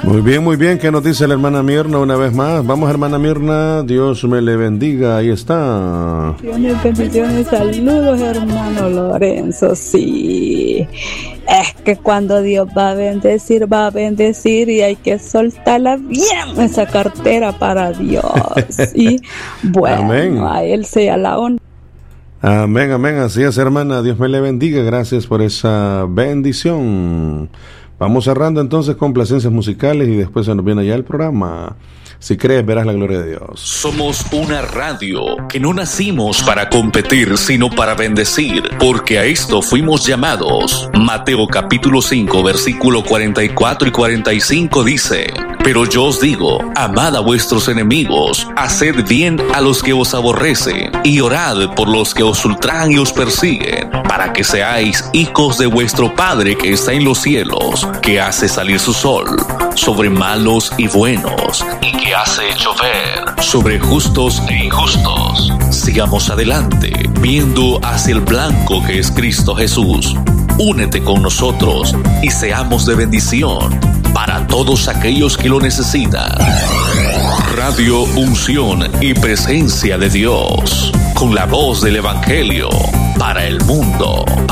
Muy bien. ¿Qué nos dice la hermana Mirna una vez más? Vamos, hermana Mirna, Dios me le bendiga. Ahí está. Bendiciones, saludos, hermano Lorenzo. Sí, es que cuando Dios va a bendecir y hay que soltarla bien esa cartera para Dios. Y bueno, amén. A Él sea la honra. Amén. Así es, hermana. Dios me le bendiga. Gracias por esa bendición. Vamos cerrando entonces complacencias musicales y después se nos viene ya el programa. Si crees, verás la gloria de Dios. Somos una radio que no nacimos para competir, sino para bendecir, porque a esto fuimos llamados. Mateo capítulo 5, versículo 44 y 45 dice: pero yo os digo, amad a vuestros enemigos, haced bien a los que os aborrecen, y orad por los que os ultrajan y os persiguen, para que seáis hijos de vuestro Padre que está en los cielos, que hace salir su sol sobre malos y buenos, y que hace llover sobre justos e injustos. Sigamos adelante, viendo hacia el blanco que es Cristo Jesús. Únete con nosotros y seamos de bendición para todos aquellos que lo necesitan. Radio Unción y Presencia de Dios, con la voz del Evangelio para el mundo.